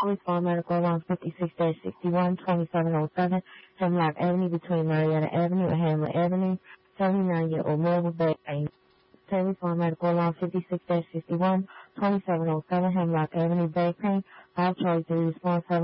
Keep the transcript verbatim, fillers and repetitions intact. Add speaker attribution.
Speaker 1: Police Farm Medical Along fifty-six sixty-one, twenty-seven oh seven, Hemlock Avenue between Marietta Avenue and Hamlet Avenue. seventy-nine-year-old male with back pain. Police Farm Medical Along fifty-six sixty-one, twenty-seven oh seven, Hemlock Avenue, back pain. Five charges to response.